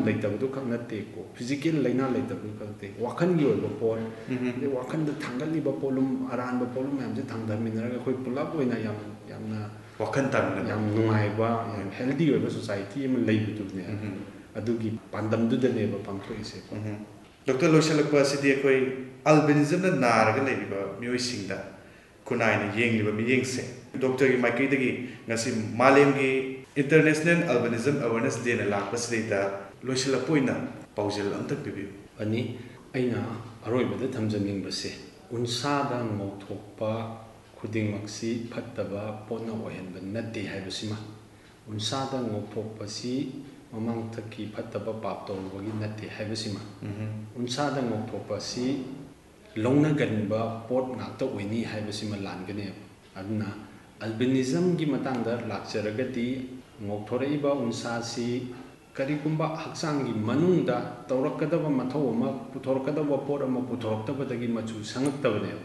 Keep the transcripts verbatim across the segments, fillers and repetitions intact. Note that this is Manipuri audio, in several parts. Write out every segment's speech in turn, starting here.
ꯂꯩꯇꯕꯗꯨ ꯈꯛ ꯅꯠꯇꯦꯀꯣ ꯐꯤꯖꯤꯀꯦꯜ ꯂꯩꯅꯥ ꯂꯩꯇꯕꯗꯨ ꯈꯛ ꯅꯠꯇꯦ ꯋꯥꯈꯜꯒꯤ ꯑꯣꯏꯕ ꯄꯣꯠ ꯑꯗꯩ ꯋꯥꯈꯜꯗ ꯊꯥꯡꯒꯠꯂꯤꯕ ꯄꯣꯠꯂꯨꯝ ꯑꯔꯥꯟꯕ ꯄꯣꯠꯂꯨꯝ ꯃꯌꯥꯝꯁꯦ ꯊꯥꯡꯊꯃꯤꯟꯅꯔꯒ ꯑꯩꯈꯣꯏ ꯄꯨꯂꯞ ꯑꯣꯏꯅ ꯌꯥꯝ ꯌꯥꯝꯅ ꯋꯥꯈꯜ ꯇꯥꯃꯤꯟꯅꯕ ꯌꯥꯝ ꯅꯨꯡꯉꯥꯏꯕ ꯌꯥꯝ ꯍꯦꯜꯗꯤ ꯑꯣꯏꯕ ꯁꯣꯁꯥꯏꯇꯤ ꯑꯃ ꯂꯩꯕꯗꯨꯅꯦ ꯑꯗꯨꯒꯤ ꯄꯥꯟꯗꯝꯗꯨꯗꯅꯦꯕ ꯄꯥꯡꯊꯣꯛꯏꯁꯦ ꯗꯣꯛꯇꯔ ꯂꯣꯏꯁꯤꯜꯂꯛꯄ ꯑꯁꯤꯗꯤ ꯑꯩꯈꯣꯏ ꯑꯜꯕꯤꯅꯤꯖꯝꯅ ꯅꯥꯔꯒ ꯂꯩꯔꯤꯕ ꯃꯤꯑꯣꯏꯁꯤꯡꯗ ꯈꯨꯟꯅꯥꯏꯅ ꯌꯦꯡꯂꯤꯕ ꯃꯤꯠꯌꯦꯡꯁꯦ ꯗꯣꯛꯇꯔꯒꯤ ꯃꯥꯏꯀꯩꯗꯒꯤ ꯉꯁꯤ ꯃꯥꯂꯦꯝꯒꯤ ꯏꯟꯇꯔꯅꯦꯁꯅꯦꯜ ꯑꯜꯕꯤꯅꯤꯖꯝ ꯑꯦꯋꯥꯔꯅꯦꯁ ꯗꯦꯅ ꯂꯥꯛꯄꯁꯤꯗꯩꯗ ꯂꯣꯏꯁꯤꯜꯂꯛꯄ ꯑꯣꯏꯅ ꯄꯥꯎꯖꯦꯜ ꯑꯝꯇ ꯄꯤꯕꯤꯌꯨ ꯑꯅꯤ ꯑꯩꯅ ꯑꯔꯣꯏꯕꯗ ꯊꯝꯖꯅꯤꯡꯕꯁꯦ ꯎꯟꯁꯥꯗ ꯉꯧꯊꯣꯛꯄ ꯈꯨꯗꯤꯡꯃꯛꯁꯤ ꯐꯠꯇꯕ ꯄꯣꯠꯅ ꯑꯣꯏꯍꯟꯕ ꯅꯠꯇꯦ ꯍꯥꯏꯕꯁꯤꯃ ꯎꯟꯁꯥꯗ ꯉꯧꯊꯣꯛꯄꯁꯤ ꯃꯃꯥꯡꯊꯛꯀꯤ ꯐꯠꯇꯕ ꯄꯥꯞ ꯇꯧꯔꯨꯕꯒꯤ ꯅꯠꯇꯦ ꯍꯥꯏꯕꯁꯤꯃ ꯎꯟꯁꯥꯗ ꯉꯧꯊꯣꯛꯄ ꯑꯁꯤ ꯂꯧꯅꯒꯟꯕ ꯄꯣꯠ ꯉꯥꯛꯇ ꯑꯣꯏꯅꯤ ꯍꯥꯏꯕꯁꯤꯃ ꯂꯥꯟꯒꯅꯦꯕ ꯑꯗꯨꯅ ꯑꯜꯕꯤꯅꯤꯖꯝꯒꯤ ꯃꯇꯥꯡꯗ ꯂꯥꯛꯆꯔꯒꯗꯤ ꯉꯧꯊꯣꯔꯛꯏꯕ ꯎꯟꯁꯥꯁꯤ ꯀꯔꯤꯒꯨꯝꯕ ꯍꯛꯆꯥꯡꯒꯤ ꯃꯅꯨꯡꯗ ꯇꯧꯔꯛꯀꯗꯕ ꯃꯊꯧ ꯑꯃ ꯄꯨꯊꯣꯔꯛꯀꯗꯕ ꯄꯣꯠ ꯑꯃ ꯄꯨꯊꯣꯔꯛꯇꯕꯗꯒꯤ ꯃꯆꯨ ꯁꯪꯉꯛꯇꯕꯅꯦꯕ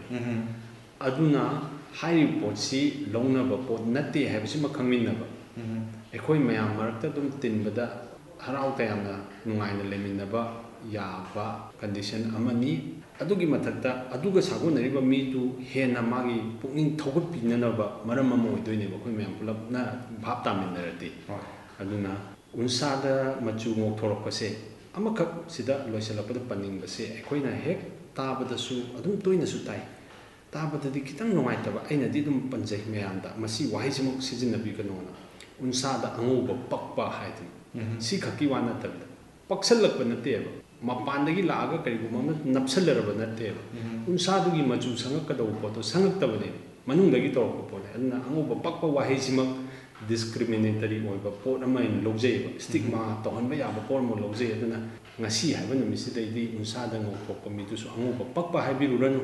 ꯑꯗꯨꯅ ꯍꯥꯏꯔꯤꯕ ꯄꯣꯠꯁꯤ ꯂꯧꯅꯕ ꯄꯣꯠ ꯅꯠꯇꯦ ꯍꯥꯏꯕꯁꯤꯃ ꯈꯪꯃꯤꯟꯅꯕ ꯑꯩꯈꯣꯏ ꯃꯌꯥꯝ ꯃꯔꯛꯇ ꯑꯗꯨꯝ ꯇꯤꯟꯕꯗ ꯍꯔꯥꯎ ꯇꯌꯥꯝꯅ ꯅꯨꯡꯉꯥꯏꯅ ꯂꯩꯃꯤꯟꯅꯕ ꯌꯥꯕ ꯀꯟꯗꯤꯁꯟ ꯑꯃꯅꯤ ꯑꯗꯨꯒꯤ ꯃꯊꯛꯇ ꯑꯗꯨꯒ ꯁꯥꯒꯣꯟꯅꯔꯤꯕ ꯃꯤꯗꯨ ꯍꯦꯟꯅ ꯃꯥꯒꯤ ꯄꯨꯛꯅꯤꯡ ꯊꯧꯒꯠꯄꯤꯅꯅꯕ ꯃꯔꯝ ꯑꯃ ꯑꯣꯏꯗꯣꯏꯅꯦꯕ ꯑꯩꯈꯣꯏ ꯃꯌꯥꯝ ꯄꯨꯂꯞꯅ ꯚꯥꯞ ꯇꯥꯃꯤꯟꯅꯔꯗꯤ ꯑꯗꯨꯅ ꯎꯟꯁꯥꯗ ꯃꯆꯨ ꯉꯧꯊꯣꯔꯛꯄꯁꯦ ꯑꯃꯈꯛ ꯁꯤꯗ ꯂꯣꯏꯁꯤꯜꯂꯛꯄꯗ ꯄꯟꯅꯤꯡꯕꯁꯦ ꯑꯩꯈꯣꯏꯅ ꯍꯦꯛ ꯇꯥꯕꯗꯁꯨ ꯑꯗꯨꯝ ꯇꯣꯏꯅꯁꯨ ꯇꯥꯏ ꯇꯥꯕꯗꯗꯤ ꯈꯤꯇꯪ ꯅꯨꯡꯉꯥꯏꯇꯕ ꯑꯩꯅꯗꯤ ꯑꯗꯨꯝ ꯄꯟꯖꯩ ꯃꯌꯥꯝꯗ ꯃꯁꯤ ꯋꯥꯍꯩꯁꯤꯃꯛ ꯁꯤꯖꯤꯟꯅꯕꯤꯒꯅꯣꯅ ꯎꯟꯁꯥꯗ ꯑꯉꯧꯕ ꯄꯛꯄ ꯍꯥꯏꯗꯅ ꯁꯤ ꯈꯛꯀꯤ ꯋꯥ ꯅꯠꯇꯕꯤꯗ ꯄꯛꯁꯜꯂꯛꯄ ꯅꯠꯇꯦꯕ ꯃꯄꯥꯟꯗꯒꯤ ꯂꯥꯛꯑꯒ ꯀꯔꯤꯒꯨꯝꯕ ꯑꯃ ꯅꯞꯁꯜꯂꯔꯕ ꯅꯠꯇꯦꯕ ꯎꯟꯁꯥꯗꯨꯒꯤ ꯃꯆꯨ ꯁꯪꯉꯛꯀꯗꯧꯕ ꯄꯣꯠꯇꯣ ꯁꯪꯉꯛꯇꯕꯅꯦꯕ ꯃꯅꯨꯡꯗꯒꯤ ꯇꯧꯔꯛꯄ ꯄꯣꯠꯅꯦ ꯑꯗꯨꯅ ꯑꯉꯧꯕ ꯄꯛꯄ ꯋꯥꯍꯩꯁꯤꯃꯛ ꯗꯤꯁꯀ꯭ꯔꯤꯃꯤꯅꯦꯇꯔꯤ ꯑꯣꯏꯕ ꯄꯣꯠ ꯑꯃ ꯑꯩꯅ ꯂꯧꯖꯩꯑꯕ ꯁ꯭ꯇꯤꯛꯃꯥ ꯇꯧꯍꯟꯕ ꯌꯥꯕ ꯄꯣꯠ ꯑꯃ ꯂꯧꯖꯩ ꯑꯗꯨꯅ ꯉꯁꯤ ꯍꯥꯏꯕ ꯅꯨꯃꯤꯠꯁꯤꯗꯩꯗꯤ ꯎꯟꯁꯥꯗ ꯉꯧꯊꯣꯛꯄ ꯃꯤꯗꯨꯁꯨ ꯑꯉꯧꯕ ꯄꯛꯄ ꯍꯥꯏꯕꯤꯔꯨꯔꯅꯨ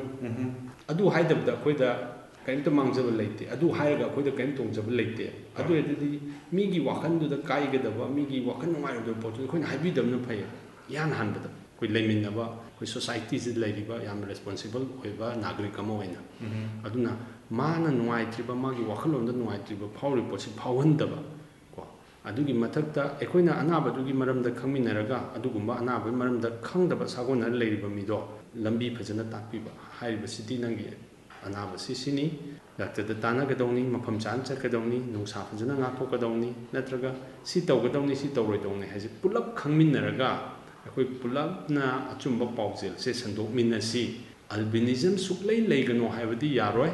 ꯑꯗꯨ ꯍꯥꯏꯗꯕꯗ ꯑꯩꯈꯣꯏꯗ ꯀꯔꯤꯝꯇ ꯃꯥꯡꯖꯕ ꯂꯩꯇꯦ ꯑꯗꯨ ꯍꯥꯏꯔꯒ ꯑꯩꯈꯣꯏꯗ ꯀꯔꯤꯝ ꯇꯣꯡꯖꯕ ꯂꯩꯇꯦ ꯑꯗꯨ ꯑꯣꯏꯔꯗꯤ ꯃꯤꯒꯤ ꯋꯥꯈꯜꯗꯨꯗ ꯀꯥꯏꯒꯗꯕ ꯃꯤꯒꯤ ꯋꯥꯈꯜ ꯅꯨꯡꯉꯥꯏꯔꯣꯏꯗꯕ ꯄꯣꯠꯇꯨ ꯑꯩꯈꯣꯏꯅ ꯍꯥꯏꯕꯤꯗꯕꯅ ꯐꯩ ꯏꯍꯥꯟ ꯍꯥꯟꯕꯗ ꯑꯩꯈꯣꯏ ꯂꯩꯃꯤꯟꯅꯕ ꯑꯩꯈꯣꯏ ꯁꯣꯁꯥꯏꯇꯤꯁꯤꯗ ꯂꯩꯔꯤꯕ ꯌꯥꯝꯅ ꯔꯦꯁꯄꯣꯟꯁꯤꯕꯜ ꯑꯣꯏꯕ ꯅꯥꯒꯔꯤꯛ ꯑꯃ ꯑꯣꯏꯅ ꯑꯗꯨꯅ ꯃꯥꯅ ꯅꯨꯡꯉꯥꯏꯇ꯭ꯔꯤꯕ ꯃꯥꯒꯤ ꯋꯥꯈꯜꯂꯣꯟꯗ ꯅꯨꯡꯉꯥꯏꯇ꯭ꯔꯤꯕ ꯐꯥꯎꯔꯤꯕ ꯄꯣꯠꯁꯤ ꯐꯥꯎꯍꯟꯗꯕ ꯀꯣ ꯑꯗꯨꯒꯤ ꯃꯊꯛꯇ ꯑꯩꯈꯣꯏꯅ ꯑꯅꯥꯕꯗꯨꯒꯤ ꯃꯔꯝꯗ ꯈꯪꯃꯤꯟꯅꯔꯒ ꯑꯗꯨꯒꯨꯝꯕ ꯑꯅꯥꯕꯒꯤ ꯃꯔꯝꯗ ꯈꯪꯗꯕ ꯁꯥꯒꯣꯟꯅꯔ ꯂꯩꯔꯤꯕ ꯃꯤꯗꯣ ꯂꯝꯕꯤ ꯐꯖꯅ ꯇꯥꯛꯄꯤꯕ ꯍꯥꯏꯔꯤꯕꯁꯤꯗꯤ ꯅꯪꯒꯤ ꯑꯅꯥꯕꯁꯤ ꯁꯤꯅꯤ ꯗꯥꯛꯇꯔꯗ ꯇꯥꯟꯅꯒꯗꯧꯅꯤ ꯃꯐꯝ ꯆꯥꯅ ꯆꯠꯀꯗꯧꯅꯤ ꯅꯨꯡꯁꯥ ꯐꯖꯅ ꯉꯥꯛꯊꯣꯛꯀꯗꯧꯅꯤ ꯅꯠꯇ꯭ꯔꯒ ꯁꯤ ꯇꯧꯒꯗꯧꯅꯤ ꯁꯤ ꯇꯧꯔꯣꯏꯗꯧꯅꯤ ꯍꯥꯏꯁꯦ ꯄꯨꯂꯞ ꯈꯪꯃꯤꯟꯅꯔꯒ ꯑꯩꯈꯣꯏ ꯄꯨꯂꯞꯅ ꯑꯆꯨꯝꯕ ꯄꯥꯎꯖꯦꯜꯁꯦ ꯁꯟꯗꯣꯛꯃꯤꯟꯅꯁꯤ ꯑꯜꯕꯤꯅꯤꯖꯝ ꯁꯨꯛꯂꯩ ꯂꯩꯒꯅꯣ ꯍꯥꯏꯕꯗꯤ ꯌꯥꯔꯣꯏ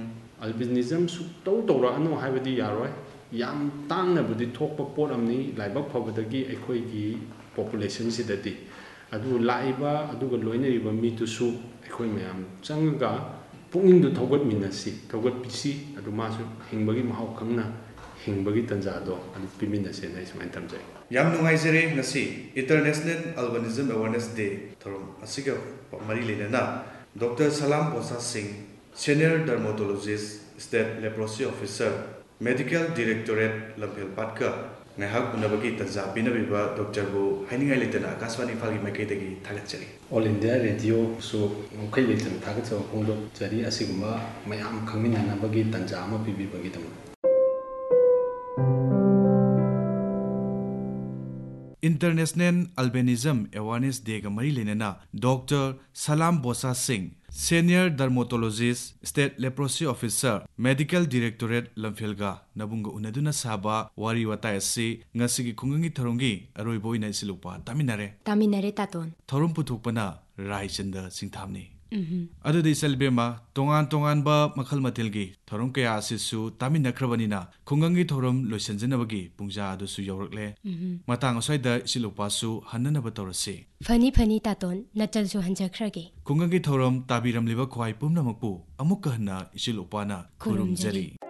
ꯑꯜꯕꯤꯅꯤꯖꯝ ꯁꯨꯛꯇꯧ ꯇꯧꯔꯛꯑꯅꯣ ꯍꯥꯏꯕꯗꯤ ꯌꯥꯔꯣꯏ ꯌꯥꯝ ꯇꯥꯡꯅꯕꯨꯗꯤ ꯊꯣꯛꯄ ꯄꯣꯠ ꯑꯃꯅꯤ ꯂꯥꯏꯕꯛ ꯐꯕꯗꯒꯤ ꯑꯩꯈꯣꯏꯒꯤ ꯄꯣꯄꯨꯂꯦꯁꯟꯁꯤꯗꯗꯤ ꯑꯗꯨ ꯂꯥꯛꯏꯕ ꯑꯗꯨꯒ ꯂꯣꯏꯅꯔꯤꯕ ꯃꯤꯗꯨꯁꯨ ꯑꯩꯈꯣꯏ ꯃꯌꯥꯝ ꯆꯪꯉꯒ ꯄꯨꯛꯅꯤꯡꯗꯨ ꯊꯧꯒꯠꯃꯤꯟꯅꯁꯤ ꯊꯧꯒꯠꯄꯤꯁꯤ ꯑꯗꯨ ꯃꯥꯁꯨ ꯍꯤꯡꯕꯒꯤ ꯃꯍꯥꯎ ꯈꯪꯅ ꯍꯤꯡꯕꯒꯤ ꯇꯟꯖꯥꯗꯣ ꯑꯗꯨ ꯄꯤꯃꯤꯟꯅꯁꯦꯅ ꯑꯩ ꯁꯨꯃꯥꯏꯅ ꯊꯝꯖꯩ ꯌꯥꯝ ꯅꯨꯡꯉꯥꯏꯖꯔꯦ ꯉꯁꯤ ꯏꯟꯇꯔꯅꯦꯁꯅꯦꯜ ꯑꯜꯕꯤꯅꯤꯖꯝ ꯑꯦꯋꯥꯔꯅꯦꯁ ꯗꯦ ꯊꯧꯔꯝ ꯑꯁꯤꯒ ꯃꯔꯤ ꯂꯩꯅꯅ ꯗꯣꯛꯇꯔ ꯁꯂꯥꯝ ꯕꯣꯁꯥ ꯁꯤꯡ senior ꯗꯔꯃꯣꯇꯣꯂꯣꯖꯤꯁ state leprosy officer medical directorate ꯂꯝꯐꯦꯜꯄꯥꯠꯀ ꯉꯥꯏꯍꯥꯛ ꯎꯅꯕꯒꯤ ꯇꯟꯖꯥ ꯄꯤꯅꯕꯤꯕ ꯗꯣꯛꯇꯔꯕꯨ ꯍꯥꯏꯅꯤꯡꯉꯥꯏ ꯂꯩꯇꯅ ꯑꯀꯥꯁꯕꯥꯅꯤ ꯏꯝꯐꯥꯜꯒꯤ ꯃꯥꯏꯀꯩꯗꯒꯤ ꯊꯥꯒꯠꯆꯔꯤ ꯑꯣꯜ ꯏꯟꯗꯤꯌꯥ ꯔꯦꯗꯤꯑꯣꯁꯨ ꯃꯈꯩ ꯂꯩꯇꯅ ꯊꯥꯒꯠꯆꯕ ꯐꯣꯡꯗꯣꯛꯆꯔꯤ ꯑꯁꯤꯒꯨꯝꯕ ꯃꯌꯥꯝ ꯈꯪꯃꯤꯟꯅꯅꯕꯒꯤ ꯇꯟꯖꯥ ꯑꯃ ꯄꯤꯕꯤꯕꯒꯤꯗꯃꯛ इंटरनेशनल अल्बिनिज्म अवेयरनेस डे का मरी लेना डॉक्टर सलाम बोसा Singh senior dermatologist state leprosy officer medical directorate लंफेलगा नबुंगा उनदुना साबा वारी वाताय असि ngasiगी खुंगंगी थरोंगी अरोइबोइना सिलुपा तामिनारे तामिनारे तातोन थरोम पुथुकपना रायचंद सिंथामनी अदुदि सलबेमा तोंगान तोंगान बा मखल मतेलगी थरोम कया आसिसु तामिनखरबनिना खुंगंगी थरोम लोइसंजनबगी पुंजा अदुसु यौरकले मतांग असैदा सिलुपासु हन्ननबा तौरसि फनी फनी तातोन नचलसु हंजखरगे खुंगंगी थरोम ताबिरमलिबा ख्वाइ पुमनमकपु अमुक हन्ना इसिलुपाना खुरुमजरी